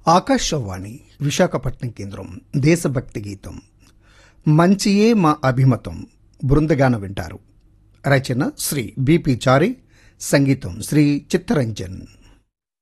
ఆకాశవాణి విశాఖపట్నం కేంద్రం దేశభక్తి గీతం మంచియే మా అభిమతం బృందగాన వింటారు. రచన శ్రీ బిపి చారి, సంగీతం శ్రీ చిత్తరంజన్.